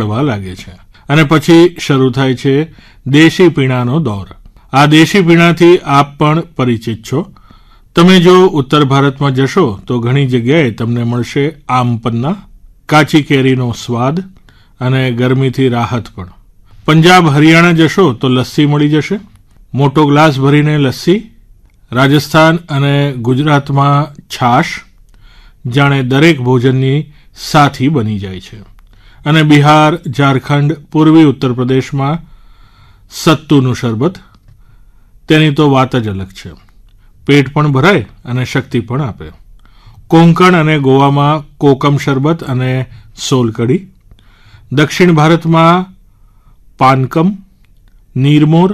મળવા લાગે છે અને પછી શરૂ થાય છે દેશી પીણાનો દોર. આ દેશી પીણાથી આપ પણ પરિચિત છો. તમે જો ઉત્તર ભારતમાં જશો તો ઘણી જગ્યાએ તમને મળશે આમપન્ના, કાચી કેરીનો સ્વાદ અને ગરમીથી રાહત પણ. પંજાબ હરિયાણા જશો તો લસ્સી મળી જશે, મોટો ગ્લાસ ભરીને લસ્સી. રાજસ્થાન અને ગુજરાતમાં છાશ જાણે દરેક ભોજનની સાથી બની જાય છે. અને બિહાર, ઝારખંડ, પૂર્વી ઉત્તર પ્રદેશમાં સત્તુનું શરબત, તેની તો વાત જ અલગ છે. પેટ પણ ભરાય અને શક્તિ પણ આપે. કોંકણ અને ગોવામાં કોકમ શરબત અને સોલકડી. દક્ષિણ ભારતમાં પાનકમ, નીરમોર,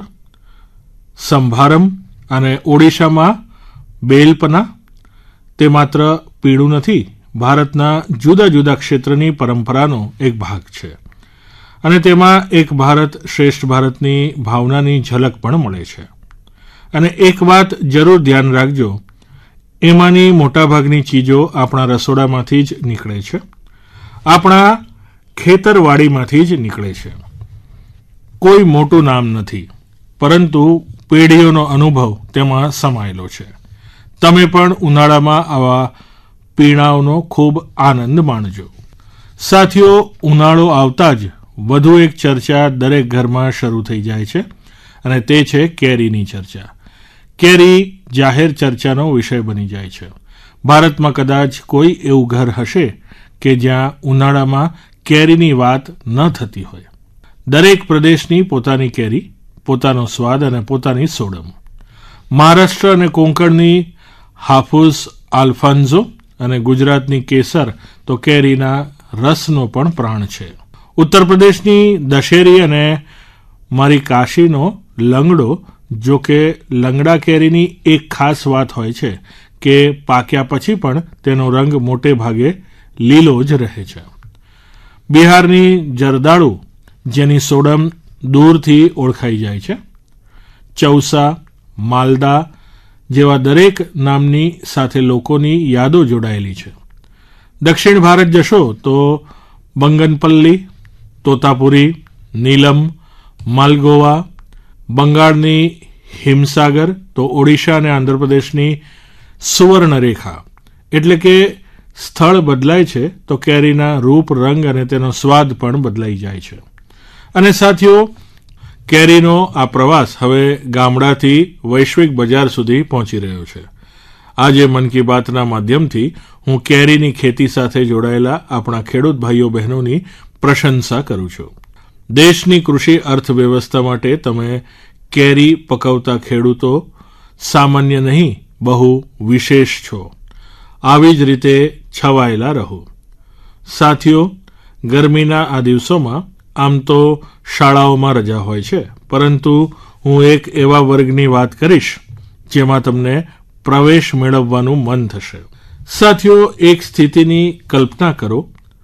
સંભારમ અને ઓડિશામાં બેલપના. તે માત્ર પીણું નથી, ભારતના જુદા જુદા ક્ષેત્રની પરંપરાનો એક ભાગ છે અને તેમાં એક ભારત શ્રેષ્ઠ ભારતની ભાવનાની ઝલક પણ મળે છે. અને એક વાત જરૂર ધ્યાન રાખજો, એમાંની મોટાભાગની ચીજો આપણા રસોડામાંથી જ નીકળે છે, આપણા ખેતરવાડીમાંથી જ નીકળે છે. કોઈ મોટું નામ નથી, પરંતુ પેઢીઓનો અનુભવ તેમાં સમાયેલો છે. તમે પણ ઉનાળામાં આવા પીણાઓનો ખૂબ આનંદ માણજો. સાથીઓ, ઉનાળો આવતા જ વધુ એક ચર્ચા દરેક ઘરમાં શરૂ થઈ જાય છે અને તે છે કેરીની ચર્ચા. કેરી જાહેર ચર્ચાનો વિષય બની જાય છે. ભારતમાં કદાચ કોઈ એવું ઘર હશે કે જ્યાં ઉનાળામાં કેરીની વાત ન થતી હોય. દરેક પ્રદેશની પોતાની કેરી, પોતાનો સ્વાદ અને પોતાની સોડમ. મહારાષ્ટ્ર અને કોંકણની હાફૂસ આલ્ફાન્ઝો અને ગુજરાતની કેસર તો કેરીના રસનો પણ પ્રાણ છે. ઉત્તર પ્રદેશની દશેરી અને મારી કાશીનો લંગડો. જો કે લંગડા કેરીની એક ખાસ વાત હોય છે કે પાક્યા પછી પણ તેનો રંગ મોટે ભાગે લીલો જ રહે છે. બિહારની જરદાળુ, જેની સોડમ દૂરથી ઓળખાઈ જાય છે. ચૌસા, માલદા જેવા દરેક નામની સાથે લોકોની યાદો જોડાયેલી છે. દક્ષિણ ભારત જશો તો બંગનપલ્લી, તોતાપુરી, નીલમ, માલગોવા, બંગાળની હિમસાગર તો ઓડિશા અને આંધ્રપ્રદેશની સુવર્ણરેખા. એટલે કે સ્થળ બદલાય છે તો કેરીના રૂપ, રંગ અને તેનો સ્વાદ પણ બદલાઈ જાય છે. અને સાથીઓ, કેરીનો આ પ્રવાસ હવે ગામડાથી વૈશ્વિક બજાર સુધી પહોંચી રહ્યો છે. આજે મન કી બાતના માધ્યમથી હું કેરીની ખેતી સાથે જોડાયેલા આપણા ખેડૂત ભાઈઓ બહેનોની પ્રશંસા કરું છું. દેશની કૃષિ અર્થવ્યવસ્થા માટે તમે કેરી પકવતા ખેડૂતો સામાન્ય નહીં, બહુ વિશેષ છો. આવી જ રીતે છવાયેલા રહો. સાથીઓ, ગરમીના આ દિવસોમાં આમ તો શાળાઓમાં રજા હોય છે, પરંતુ હું એક એવા વર્ગની વાત કરીશ જેમાં તમને પ્રવેશ મેળવવાનું મન થશે. સાથીઓ, એક સ્થિતિની કલ્પના કરો,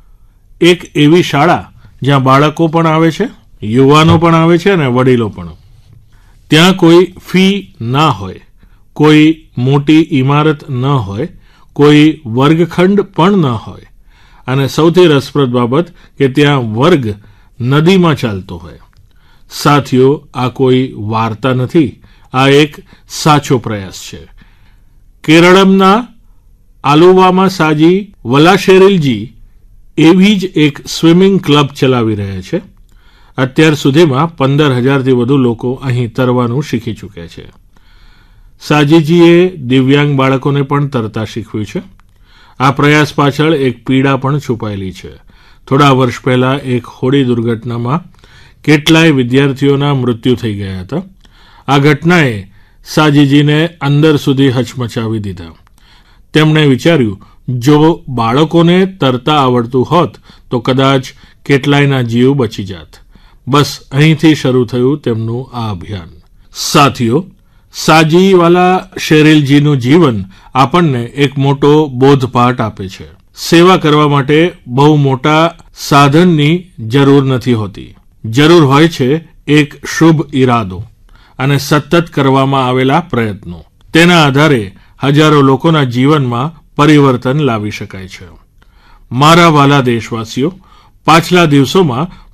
એક એવી શાળા જ્યાં બાળકો પણ આવે છે, યુવાનો પણ આવે છે અને વડીલો પણ. ત્યાં કોઈ ફી ના હોય, કોઈ મોટી ઇમારત ન હોય, કોઈ વર્ગખંડ પણ ન હોય અને સૌથી રસપ્રદ બાબત કે ત્યાં વર્ગ નદીમાં ચાલતો હોય. સાથીઓ, આ કોઈ વાર્તા નથી, આ એક સાચો પ્રયાસ છે. કેરળમના આલુવામાં સાજી વલાશેરીલજી એવી જ એક સ્વિમિંગ ક્લબ ચલાવી રહ્યા છે. અત્યાર સુધીમાં 15,000થી વધુ લોકો અહીં તરવાનું શીખી ચૂક્યા છે. સાજીજીએ દિવ્યાંગ બાળકોને પણ તરતા શીખવ્યું છે. આ પ્રયાસ પાછળ એક પીડા પણ છુપાયેલી છે. થોડા વર્ષ પહેલા એક હોડી દુર્ઘટનામાં કેટલાય વિદ્યાર્થીઓના મૃત્યુ થઈ ગયા હતા. આ ઘટનાએ સાજીજીને અંદર સુધી હચમચાવી દીધા. તેમણે વિચાર્યું, જો બાળકોને તરતા આવડતું હોત તો કદાચ કેટલાયના જીવ બચી જાત. બસ અહીંથી શરૂ થયું તેમનું આ અભિયાન. સાથીઓ, સાજીવાલા શેરીલજીનું જીવન આપણને એક મોટો બોધપાઠ આપે છે. સેવા કરવા માટે બહુ મોટા સાધનની જરૂર નથી હોતી. જરૂર હોય છે એક શુભ ઈરાદો અને સતત કરવામાં આવેલા પ્રયત્નો. તેના આધારે હજારો લોકોના જીવનમાં પરિવર્તન લાવી શકાય છે. મારા વાલા દેશવાસીઓ, પાછલા દિવસોમાં